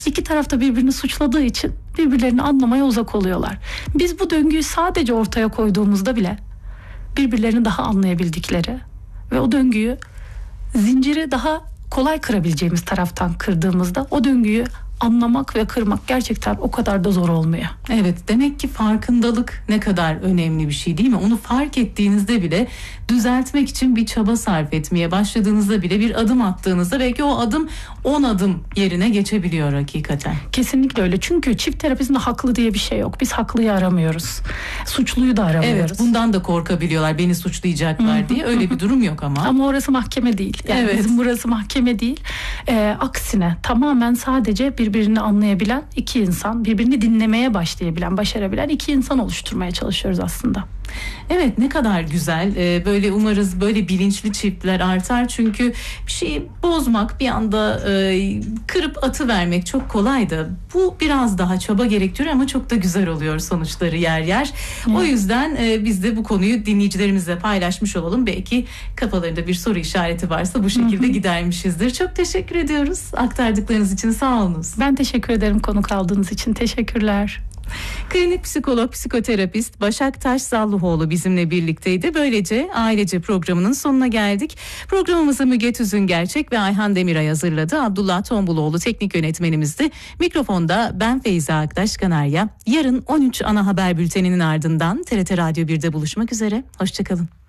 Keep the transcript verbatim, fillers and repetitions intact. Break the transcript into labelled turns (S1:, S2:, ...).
S1: İki taraf da birbirini suçladığı için birbirlerini anlamaya uzak oluyorlar. Biz bu döngüyü sadece ortaya koyduğumuzda bile birbirlerini daha anlayabildikleri ve o döngüyü, zinciri daha kolay kırabileceğimiz taraftan kırdığımızda o döngüyü anlamak ve kırmak gerçekten o kadar da zor olmuyor.
S2: Evet, demek ki farkındalık ne kadar önemli bir şey, değil mi? Onu fark ettiğinizde bile düzeltmek için bir çaba sarf etmeye başladığınızda bile, bir adım attığınızda belki o adım on adım yerine geçebiliyor hakikaten.
S1: Kesinlikle öyle. Çünkü çift terapisinde haklı diye bir şey yok. Biz haklıyı aramıyoruz. Suçluyu da aramıyoruz.
S2: Evet, bundan da korkabiliyorlar, beni suçlayacaklar diye. Öyle bir durum yok ama.
S1: Ama orası mahkeme değil. Yani
S2: evet.
S1: Bizim burası mahkeme değil. Ee, aksine tamamen sadece birbirini anlayabilen iki insan, birbirini dinlemeye başlayabilen, başarabilen iki insan oluşturmaya çalışıyoruz aslında.
S2: Evet, ne kadar güzel. Ee, böyle umarız böyle bilinçli çiftler artar. Çünkü bir şeyi bozmak, bir anda e, kırıp atıvermek çok kolay da bu biraz daha çaba gerektiriyor ama çok da güzel oluyor sonuçları yer yer. Evet. O yüzden e, biz de bu konuyu dinleyicilerimizle paylaşmış olalım. Belki kafalarında bir soru işareti varsa bu şekilde Hı-hı. gidermişizdir. Çok teşekkür ediyoruz aktardıklarınız için, sağ olunuz.
S1: Ben teşekkür ederim konuk aldığınız için. Teşekkürler.
S2: Klinik psikolog, psikoterapist Başak Taşzallıoğlu bizimle birlikteydi. Böylece Ailece programının sonuna geldik. Programımızı Müge Tüzüngerçek ve Ayhan Demiray hazırladı. Abdullah Tombuloğlu teknik yönetmenimizdi. Mikrofonda ben Feyza Aktaş Kanarya. Yarın on üç ana haber bülteninin ardından T R T Radyo birde buluşmak üzere. Hoşçakalın.